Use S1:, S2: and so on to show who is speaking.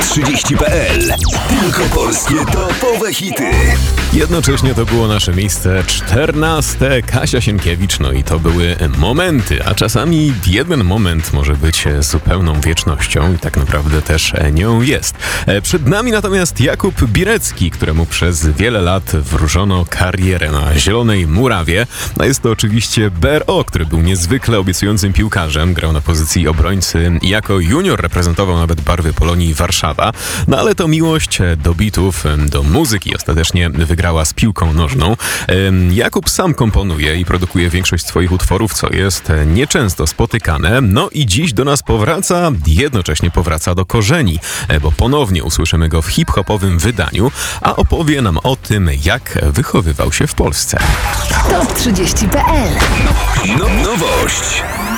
S1: top30.pl. Tylko polskie topowe hity.
S2: Jednocześnie to było nasze miejsce 14. Kasia Sienkiewicz, no i to były momenty, a czasami jeden moment może być zupełną wiecznością i tak naprawdę też nią jest. Przed nami natomiast Jakub Birecki, któremu przez wiele lat wróżono karierę na Zielonej Murawie. No jest to oczywiście BRO, który był niezwykle obiecującym piłkarzem, grał na pozycji obrońcy i jako junior reprezentował nawet barwy Polonii Warszawa. No ale to miłość do bitów, do muzyki ostatecznie wygrała z piłką nożną. Jakub sam komponuje i produkuje większość swoich utworów, co jest nieczęsto spotykane. No i dziś do nas powraca, jednocześnie powraca do korzeni, bo ponownie usłyszymy go w hip-hopowym wydaniu, a opowie nam o tym, jak wychowywał się w Polsce.
S3: Top30.pl.
S1: Nowość.